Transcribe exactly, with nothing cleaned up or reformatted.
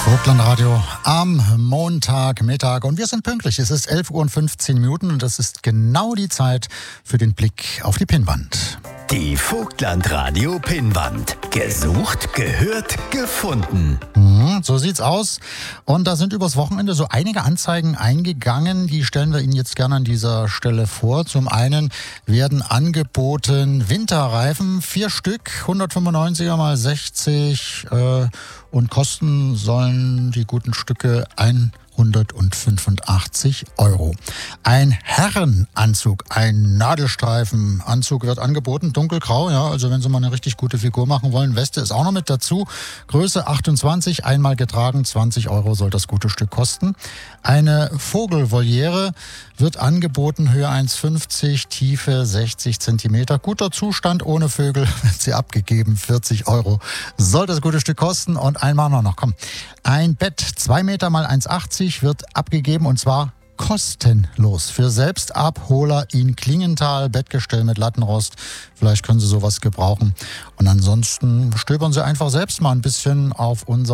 Vogtlandradio am Montagmittag und wir sind pünktlich. Es ist elf Uhr und fünfzehn Minuten und das ist genau die Zeit für den Blick auf die Pinnwand. Die Vogtlandradio Pinnwand. Gesucht, gehört, gefunden. Mhm, so sieht's aus. Und da sind übers Wochenende so einige Anzeigen eingegangen. Die stellen wir Ihnen jetzt gerne an dieser Stelle vor. Zum einen werden angeboten Winterreifen, vier Stück, hundertfünfundneunziger mal sechzig äh, und kosten sollen die guten Stücke hundertfünfundachtzig Euro. Ein Herrenanzug, ein Nadelstreifenanzug wird angeboten, dunkelgrau, ja, also wenn Sie mal eine richtig gute Figur machen wollen. Weste ist auch noch mit dazu. Größe achtundzwanzig, einmal getragen, zwanzig Euro soll das gute Stück kosten. Eine Vogelvoliere wird angeboten, Höhe eins fünfzig, Tiefe sechzig Zentimeter. Guter Zustand, ohne Vögel, wird sie abgegeben, vierzig Euro soll das gute Stück kosten. Und einmal noch, komm, ein Bett, zwei Meter mal eins achtzig, wird abgegeben und zwar kostenlos für Selbstabholer in Klingenthal. Bettgestell mit Lattenrost, vielleicht können Sie sowas gebrauchen. Und ansonsten stöbern Sie einfach selbst mal ein bisschen auf unser